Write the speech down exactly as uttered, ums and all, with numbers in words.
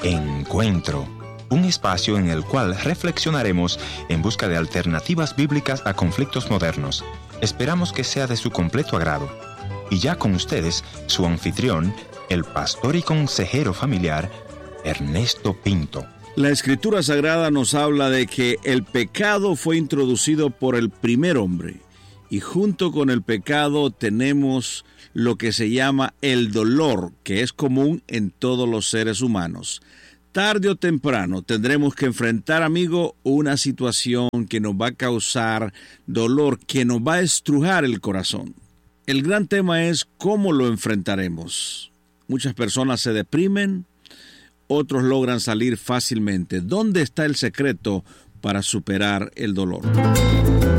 Encuentro, un espacio en el cual reflexionaremos en busca de alternativas bíblicas a conflictos modernos. Esperamos que sea de su completo agrado. Y ya con ustedes, su anfitrión, el pastor y consejero familiar, Ernesto Pinto. La Escritura Sagrada nos habla de que el pecado fue introducido por el primer hombre, y junto con el pecado tenemos lo que se llama el dolor, que es común en todos los seres humanos. Tarde o temprano tendremos que enfrentar, amigo, una situación que nos va a causar dolor, que nos va a estrujar el corazón. El gran tema es cómo lo enfrentaremos. Muchas personas se deprimen, otros logran salir fácilmente. ¿Dónde está el secreto para superar el dolor?